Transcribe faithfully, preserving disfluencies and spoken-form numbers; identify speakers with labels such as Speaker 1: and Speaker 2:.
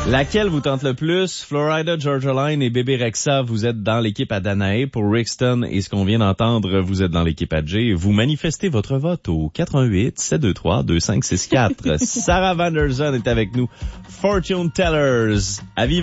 Speaker 1: Laquelle vous tente le plus? Florida Georgia Line et Bébé Rexha, vous êtes dans l'équipe à Danae. Pour Rixton et ce qu'on vient d'entendre, vous êtes dans l'équipe à Jay. Vous manifestez votre vote au quatre un huit, sept deux trois, deux cinq six quatre. Sarah Vanderson est avec nous. Fortune Tellers. À vivre.